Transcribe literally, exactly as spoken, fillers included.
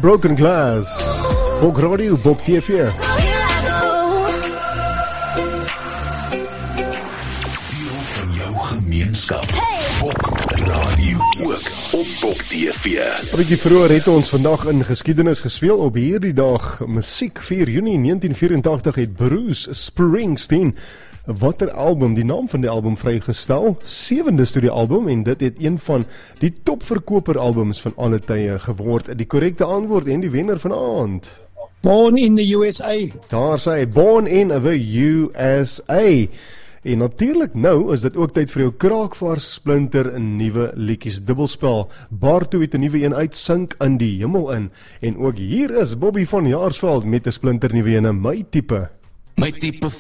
Broken Glass, Bok Radio, Bok T V. Deel van jou gemeenskap. Bok Radio ook op Bok T V. 'n Bietjie vroeër het ons vandag in geskiedenis gespeel. Op hierdie dag, musiek, vier Junie negentien vyerentagtig het Bruce Springsteen watter album, die naam van die album vrygestel, sewende studioalbum, en dit het een van die topverkoper albums van alle tye geword. Die korrekte antwoord en die wenner vanaand. Born in the U S A. Daar sê hy, Born in the U S A. En natuurlik nou is dit ook tyd vir jou kraakvars splinter 'n nuwe liedjies dubbelspel. Barto het 'n nuwe een uit, Sink in die Hemel in. En ook hier is Bobby van Jaarsveld met 'n splinter nuwe een, My Tipe. My tipe